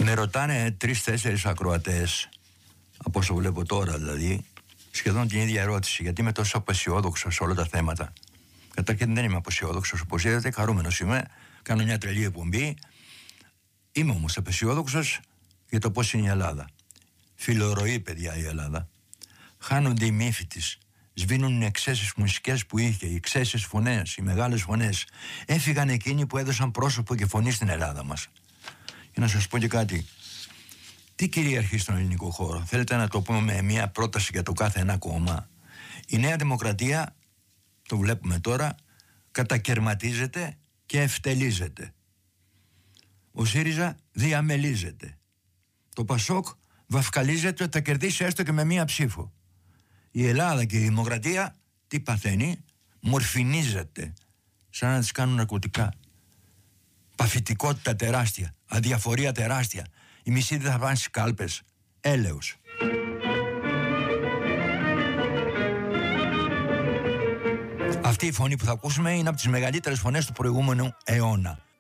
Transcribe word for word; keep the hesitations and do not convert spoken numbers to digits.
Με ρωτάνε τρεις-τέσσερις ακροατές, από όσο βλέπω τώρα δηλαδή, σχεδόν την ίδια ερώτηση. Γιατί είμαι τόσο απεσιόδοξος σε όλα τα θέματα. Καταρχήν δεν είμαι απεσιόδοξος, όπως είδατε, χαρούμενος είμαι. Κάνω μια τρελή εκπομπή. Είμαι όμως απεσιόδοξος για το πώς είναι η Ελλάδα. Φιλορροεί, παιδιά, η Ελλάδα. Χάνονται οι μύφοι της. Σβήνουν οι εξαίσθησεις μουσικές που είχε, οι εξαίσθησεις φωνές, οι μεγάλες φωνές. Έφυγαν εκείνοι που έδωσαν πρόσωπο και φωνή στην Ελλάδα μας. Για να σας πω και κάτι. Τι κυριαρχεί στον ελληνικό χώρο? Θέλετε να το πούμε με μια πρόταση για το κάθε ένα κόμμα? Η Νέα Δημοκρατία, το βλέπουμε τώρα, κατακερματίζεται και ευτελίζεται. Ο ΣΥΡΙΖΑ διαμελίζεται. Το ΠΑΣΟΚ βαφκαλίζεται ότι θα κερδίσει έστω και με μία ψήφο. Η Ελλάδα και η Δημοκρατία τι παθαίνει? Μορφινίζεται, σαν να τις κάνουν ναρκωτικά. Παθητικότητα τεράστια, αδιαφορία τεράστια. Οι μισοί δεν θα πάνε στις κάλπες. Έλεος. Αυτή η φωνή που θα ακούσουμε είναι από τις μεγαλύτερες φωνές του προηγούμενου αιώνα.